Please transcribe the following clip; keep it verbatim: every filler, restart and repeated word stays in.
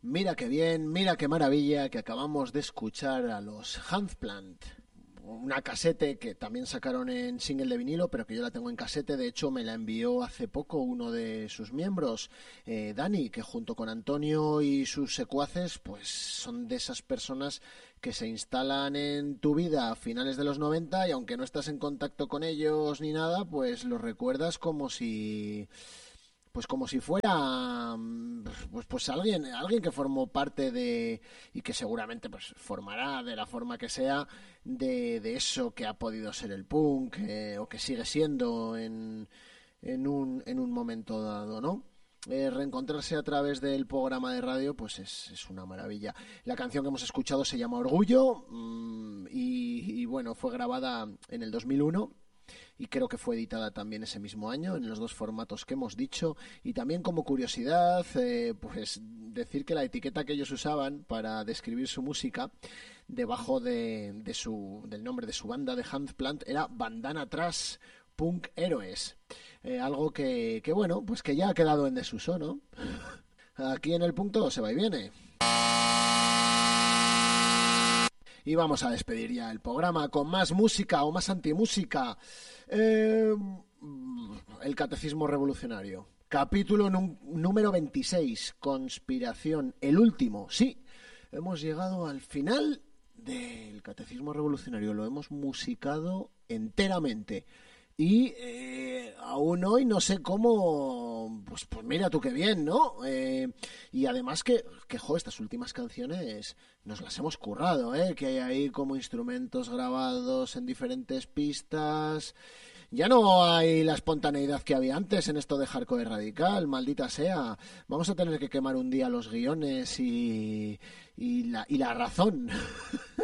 Mira qué bien, mira qué maravilla que acabamos de escuchar a los Handplant. Una casete que también sacaron en single de vinilo, pero que yo la tengo en casete. De hecho, me la envió hace poco uno de sus miembros, eh, Dani, que junto con Antonio y sus secuaces, pues son de esas personas que se instalan en tu vida a finales de los noventa y aunque no estás en contacto con ellos ni nada, pues los recuerdas como si... pues como si fuera pues, pues alguien alguien que formó parte de y que seguramente pues formará de la forma que sea de, de eso que ha podido ser el punk eh, o que sigue siendo en, en un en un momento dado, ¿no? Eh, reencontrarse a través del programa de radio pues es, es una maravilla. La canción que hemos escuchado se llama Orgullo mmm, y, y bueno, fue grabada en el dos mil uno y creo que fue editada también ese mismo año en los dos formatos que hemos dicho. Y también como curiosidad, eh, pues decir que la etiqueta que ellos usaban para describir su música debajo de, de su, del nombre de su banda de Handplant era Bandana Trash Punk Héroes, eh, algo que, que bueno, pues que ya ha quedado en desuso, ¿no? Aquí en el punto se va y viene. Y vamos a despedir ya el programa con más música o más antimúsica. Eh, el Catecismo Revolucionario. Capítulo num- número veintiséis. Conspiración. El último. Sí, hemos llegado al final del Catecismo Revolucionario. Lo hemos musicado enteramente. Y eh, aún hoy no sé cómo, pues, pues mira tú qué bien, ¿no? Eh, y además que, que, jo, estas últimas canciones nos las hemos currado, ¿eh? Que hay ahí como instrumentos grabados en diferentes pistas. Ya no hay la espontaneidad que había antes en esto de hardcore radical, maldita sea. Vamos a tener que quemar un día los guiones y, y, la, y la razón.